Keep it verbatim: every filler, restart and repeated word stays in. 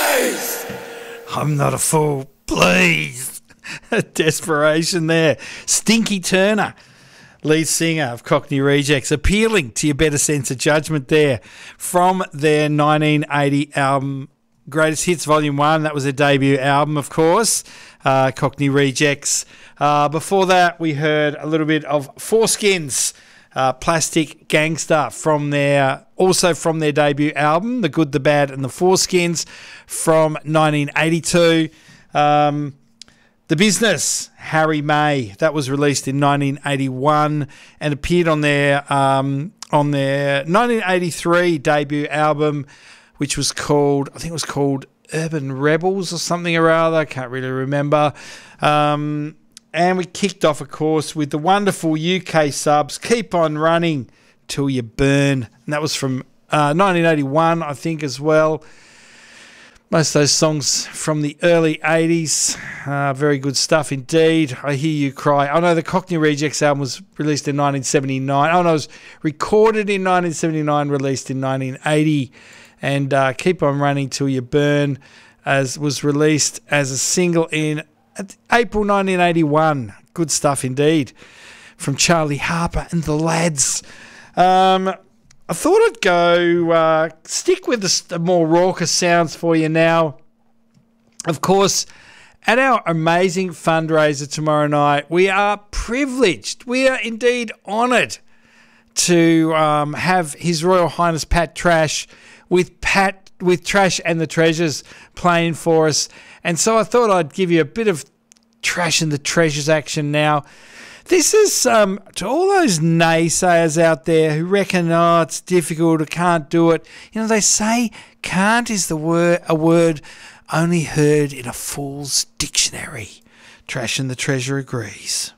please. I'm not a fool, please. Desperation there. Stinky Turner, lead singer of Cockney Rejects, appealing to your better sense of judgment there from their nineteen eighty album Greatest Hits Volume one. That was their debut album, of course, uh, Cockney Rejects. Uh, before that, we heard a little bit of Foreskins, uh, Plastic Gangster, from their also from their debut album, The Good, the Bad and the Foreskins, from nineteen eighty-two. Um, The Business, Harry May, that was released in nineteen eighty-one and appeared on their um, on their nineteen eighty-three debut album, which was called, I think it was called Urban Rebels or something or other. I can't really remember. Um, and we kicked off, of course, with the wonderful U K subs, Keep On Running Till You Burn. And that was from uh, nineteen eighty-one, I think, as well. Most of those songs from the early eighties. Uh, very good stuff indeed. I Hear You Cry. Oh, no, the Cockney Rejects album was released in nineteen seventy-nine. Oh, no, it was recorded in nineteen seventy-nine, released in nineteen eighty. And uh, Keep On Running Till You Burn as was released as a single in April nineteen eighty-one. Good stuff indeed. From Charlie Harper and the Lads. Um... I thought I'd go uh, stick with the, the more raucous sounds for you now. Of course, at our amazing fundraiser tomorrow night, we are privileged, we are indeed honoured to um, have His Royal Highness Pat Trash with Pat with Trash and the Treasures playing for us. And so I thought I'd give you a bit of Trash and the Treasures action now. This is um, to all those naysayers out there who reckon, oh, it's difficult, I can't do it. You know, they say can't is the word a word only heard in a fool's dictionary. Trash and the Treasure agrees.